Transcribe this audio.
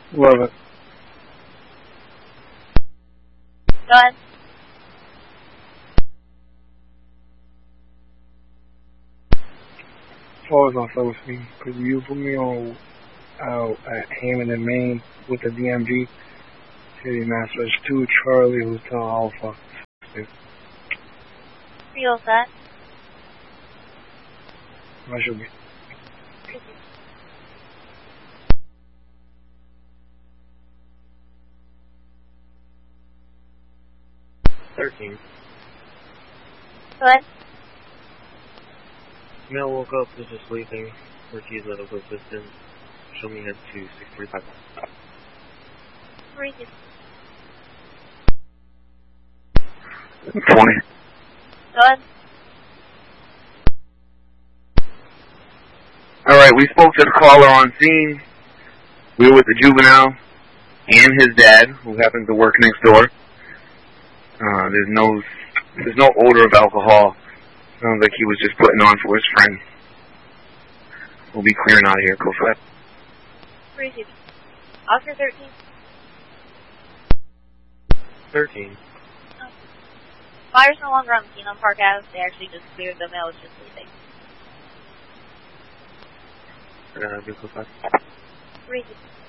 Love it. Go ahead. Always on Celestine, because you put me on at Hammond and Maine with the DMG. City Masters 2, Charlie Hotel Alpha. Feel set. I should be. $13. Go ahead. Male woke up, was just sleeping. Ortiz medical assistant. Show me head to 645. 3 2. 20. Go ahead. Alright, we spoke to the caller on scene. We were with the juvenile and his dad, who happens to work next door. There's no odor of alcohol. Sounds like he was just putting on for his friend. We'll be clearing out of here. Go for that. 3 2. Oscar 13. 13. Fire's no longer on the scene on Park Ave. They actually just cleared the male. It's just sleeping. Vehicle 5. 3 2.